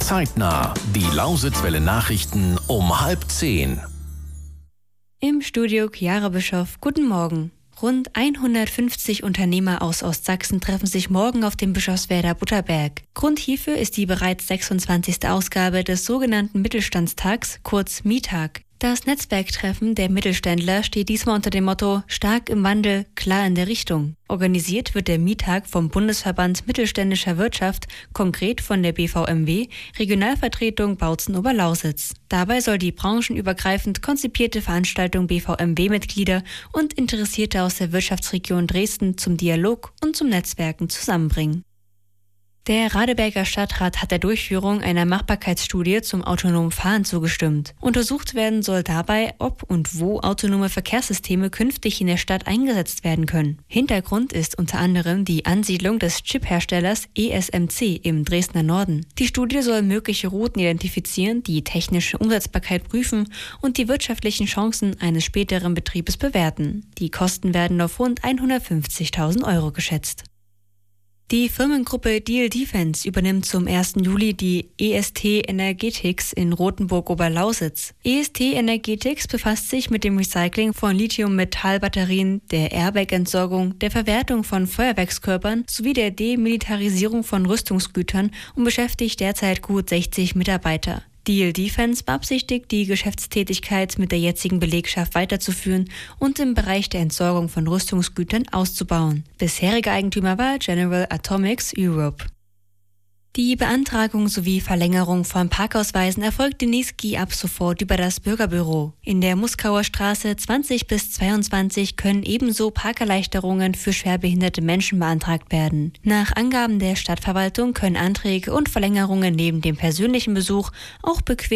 Zeitnah, die Lausitzwelle Nachrichten um 9:30. Im Studio Chiara Bischoff, guten Morgen. Rund 150 Unternehmer aus Ostsachsen treffen sich morgen auf dem Bischofswerder Butterberg. Grund hierfür ist die bereits 26. Ausgabe des sogenannten Mittelstandstags, kurz MITAG. Das Netzwerktreffen der Mittelständler steht diesmal unter dem Motto Stark im Wandel, klar in der Richtung. Organisiert wird der MITAG vom Bundesverband Mittelständischer Wirtschaft, konkret von der BVMW, Regionalvertretung Bautzen-Oberlausitz. Dabei soll die branchenübergreifend konzipierte Veranstaltung BVMW-Mitglieder und Interessierte aus der Wirtschaftsregion Dresden zum Dialog und zum Netzwerken zusammenbringen. Der Radeberger Stadtrat hat der Durchführung einer Machbarkeitsstudie zum autonomen Fahren zugestimmt. Untersucht werden soll dabei, ob und wo autonome Verkehrssysteme künftig in der Stadt eingesetzt werden können. Hintergrund ist unter anderem die Ansiedlung des Chipherstellers ESMC im Dresdner Norden. Die Studie soll mögliche Routen identifizieren, die technische Umsetzbarkeit prüfen und die wirtschaftlichen Chancen eines späteren Betriebes bewerten. Die Kosten werden auf rund 150.000 Euro geschätzt. Die Firmengruppe Diehl Defence übernimmt zum 1. Juli die EST Energetics in Rothenburg-Oberlausitz. EST Energetics befasst sich mit dem Recycling von Lithium-Metall-Batterien, der Airbag-Entsorgung, der Verwertung von Feuerwerkskörpern sowie der Demilitarisierung von Rüstungsgütern und beschäftigt derzeit gut 60 Mitarbeiter. Diehl Defence beabsichtigt, die Geschäftstätigkeit mit der jetzigen Belegschaft weiterzuführen und im Bereich der Entsorgung von Rüstungsgütern auszubauen. Bisheriger Eigentümer war General Atomics Europe. Die Beantragung sowie Verlängerung von Parkausweisen erfolgt demnächst ab sofort über das Bürgerbüro. In der Muskauer Straße 20 bis 22 können ebenso Parkerleichterungen für schwerbehinderte Menschen beantragt werden. Nach Angaben der Stadtverwaltung können Anträge und Verlängerungen neben dem persönlichen Besuch auch bequem